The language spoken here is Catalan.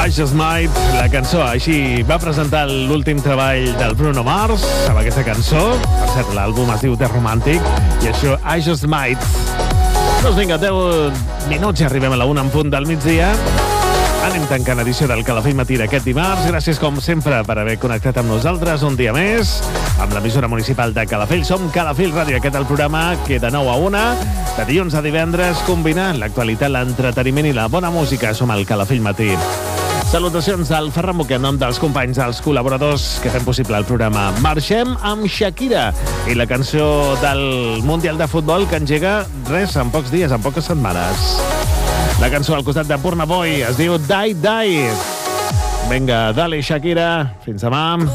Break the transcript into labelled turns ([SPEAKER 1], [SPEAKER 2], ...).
[SPEAKER 1] I Just Might, la cançó. Així va presentar l'últim treball del Bruno Mars amb aquesta cançó. Per cert, l'àlbum es diu The Romantic i això, I Just Might. Doncs vinga, 10 minuts i arribem a la 1 en punt del migdia. Anem tancant edició del Calafell Matí d'aquest dimarts. Gràcies, com sempre, per haver connectat amb nosaltres un dia més amb l'emissora municipal de Calafell. Som Calafell Ràdio, aquest el programa que de 9 a 1, de dilluns a divendres, combinant l'actualitat, l'entreteniment i la bona música. Som el Calafell Matí. Salutacions al Ferran Moquer, en nom dels companys, dels col·laboradors que fem possible el programa. Marxem amb Shakira i la cançó del Mundial de Futbol que engega res, en pocs dies, en poques setmanes. La cançó al costat de Burna Boy es diu Die Die. Vinga, dale, Shakira. Fins demà.